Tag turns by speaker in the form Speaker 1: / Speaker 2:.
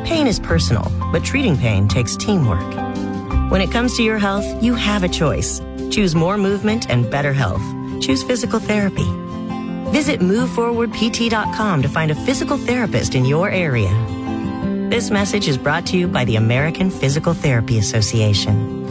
Speaker 1: Pain is personal, but treating pain takes teamwork. When it comes to your health, you have a choice. Choose more movement and better health. Choose physical therapy. Visit moveforwardpt.com to find a physical therapist in your area. This message is brought to you by the American Physical Therapy Association.